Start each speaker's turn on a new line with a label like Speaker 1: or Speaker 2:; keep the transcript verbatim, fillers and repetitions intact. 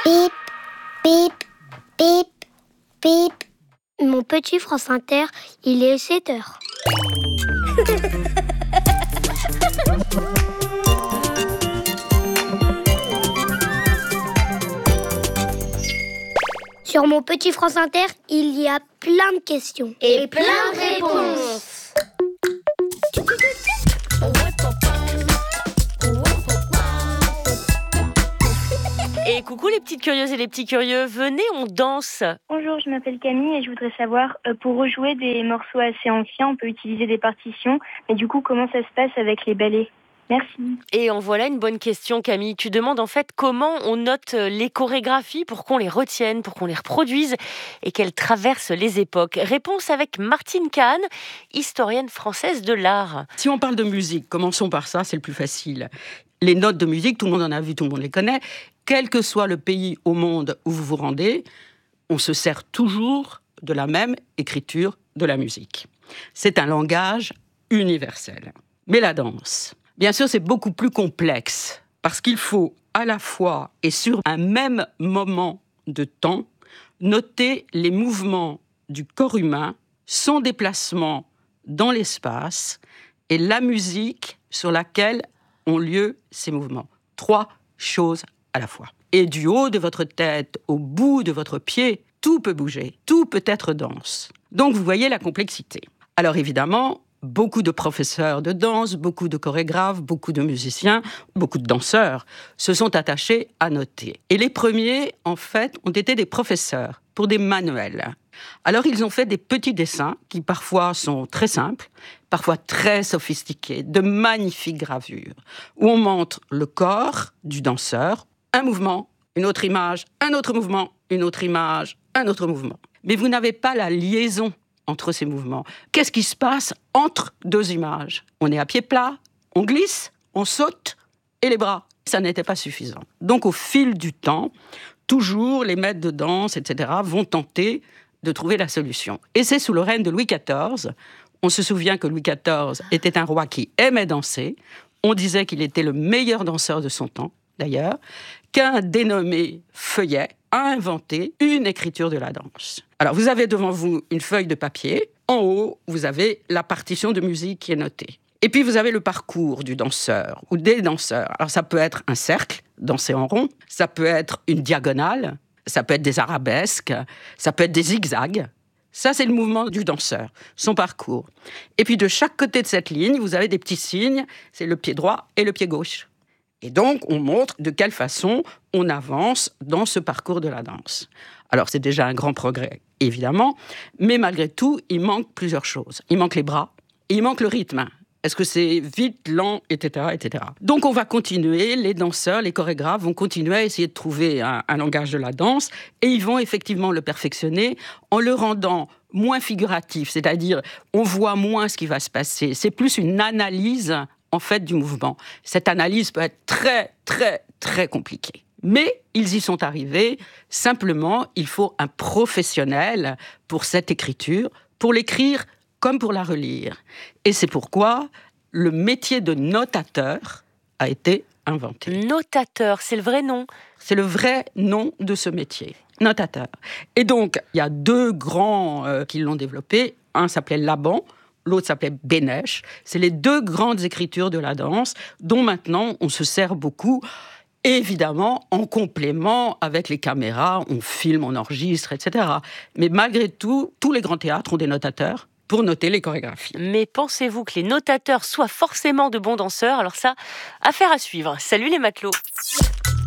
Speaker 1: Bip, bip, bip, bip. Mon petit France Inter, il est sept heures. Sur mon petit France Inter, il y a plein de questions.
Speaker 2: Et plein de réponses. Et coucou les petites curieuses et les petits curieux, venez, on danse.
Speaker 3: Bonjour, je m'appelle Camille et je voudrais savoir, euh, pour rejouer des morceaux assez anciens, on peut utiliser des partitions, mais du coup, comment ça se passe avec les ballets ? Merci.
Speaker 2: Et en voilà une bonne question, Camille. Tu demandes en fait comment on note les chorégraphies pour qu'on les retienne, pour qu'on les reproduise et qu'elles traversent les époques. Réponse avec Martine Kahn, historienne française de l'art.
Speaker 4: Si on parle de musique, commençons par ça, c'est le plus facile. Les notes de musique, tout le monde en a vu, tout le monde les connaît. Quel que soit le pays au monde où vous vous rendez, on se sert toujours de la même écriture de la musique. C'est un langage universel. Mais la danse, bien sûr, c'est beaucoup plus complexe parce qu'il faut à la fois et sur un même moment de temps noter les mouvements du corps humain, son déplacement dans l'espace et la musique sur laquelle ont lieu ces mouvements. Trois choses à la fois. Et du haut de votre tête au bout de votre pied, tout peut bouger, tout peut être danse. Donc vous voyez la complexité. Alors évidemment, beaucoup de professeurs de danse, beaucoup de chorégraphes, beaucoup de musiciens, beaucoup de danseurs se sont attachés à noter. Et les premiers, en fait, ont été des professeurs pour des manuels. Alors ils ont fait des petits dessins qui parfois sont très simples, parfois très sophistiqués, de magnifiques gravures, où on montre le corps du danseur, un mouvement, une autre image, un autre mouvement, une autre image, un autre mouvement. Mais vous n'avez pas la liaison entre ces mouvements. Qu'est-ce qui se passe entre deux images ? On est à pied plat, on glisse, on saute, et les bras. Ça n'était pas suffisant. Donc au fil du temps, toujours les maîtres de danse, et cetera, vont tenter de trouver la solution. Et c'est sous le règne de Louis quatorze. On se souvient que Louis quatorze était un roi qui aimait danser. On disait qu'il était le meilleur danseur de son temps, d'ailleurs, qu'un dénommé Feuillet a inventé une écriture de la danse. Alors, vous avez devant vous une feuille de papier. En haut, vous avez la partition de musique qui est notée. Et puis, vous avez le parcours du danseur ou des danseurs. Alors, ça peut être un cercle, danser en rond. Ça peut être une diagonale. Ça peut être des arabesques. Ça peut être des zigzags. Ça, c'est le mouvement du danseur, son parcours. Et puis, de chaque côté de cette ligne, vous avez des petits signes. C'est le pied droit et le pied gauche. Et donc, on montre de quelle façon on avance dans ce parcours de la danse. Alors, c'est déjà un grand progrès, évidemment, mais malgré tout, il manque plusieurs choses. Il manque les bras et il manque le rythme. Est-ce que c'est vite, lent, et cetera, et cetera. Donc, on va continuer, les danseurs, les chorégraphes vont continuer à essayer de trouver un, un langage de la danse et ils vont effectivement le perfectionner en le rendant moins figuratif, c'est-à-dire on voit moins ce qui va se passer. C'est plus une analyse en fait, du mouvement. Cette analyse peut être très, très, très compliquée. Mais ils y sont arrivés. Simplement, il faut un professionnel pour cette écriture, pour l'écrire comme pour la relire. Et c'est pourquoi le métier de notateur a été inventé.
Speaker 2: Notateur, c'est le vrai nom.
Speaker 4: C'est le vrai nom de ce métier, notateur. Et donc, il y a deux grands euh, qui l'ont développé. Un s'appelait Laban, l'autre s'appelait Bénèche. C'est les deux grandes écritures de la danse dont maintenant on se sert beaucoup. Évidemment, en complément avec les caméras, on filme, on enregistre, et cetera. Mais malgré tout, tous les grands théâtres ont des notateurs pour noter les chorégraphies.
Speaker 2: Mais pensez-vous que les notateurs soient forcément de bons danseurs ? Alors ça, affaire à suivre. Salut les matelots.